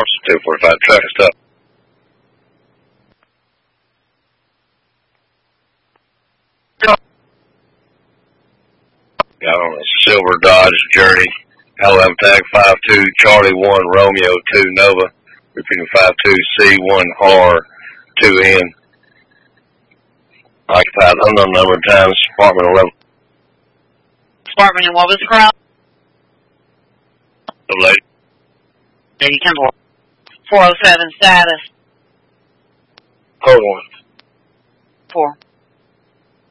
245 traffic stop. Got on a silver Dodge Journey. LM tag 52 Charlie 1 Romeo 2 Nova. Repeating 52 C1 R 2N. Occupied unknown number of times. Apartment 11. Apartment, and what was the crowd? The lady. Lady Temple. 407 status. Hold on. 4.